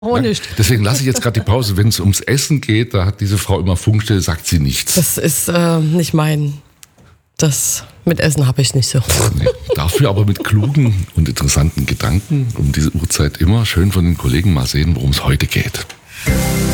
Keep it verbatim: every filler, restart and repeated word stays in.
Oh, Ja? nicht. Deswegen lasse ich jetzt gerade die Pause. Wenn es ums Essen geht, da hat diese Frau immer Funkstelle, sagt sie nichts. Das ist äh, nicht mein. Das mit Essen habe ich nicht so. Nee, dafür aber mit klugen und interessanten Gedanken um diese Uhrzeit immer schön von den Kollegen mal sehen, worum es heute geht.